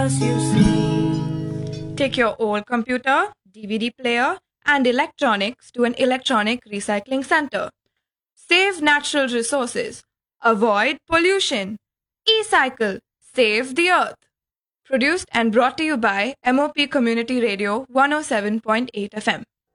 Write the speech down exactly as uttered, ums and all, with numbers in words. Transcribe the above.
As you see. Take your old computer, D V D player, and electronics to an electronic recycling center. Save natural resources. Avoid pollution. E-cycle. Save the earth. Produced and brought to you by M O P Community Radio one oh seven point eight F M.